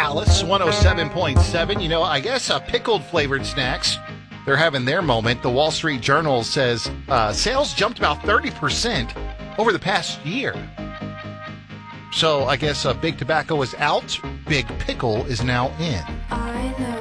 Alice, 107.7. You know, I guess pickled flavored snacks, they're having their moment. The Wall Street Journal says sales jumped about 30% over the past year. So I guess Big Tobacco is out. Big Pickle is now in.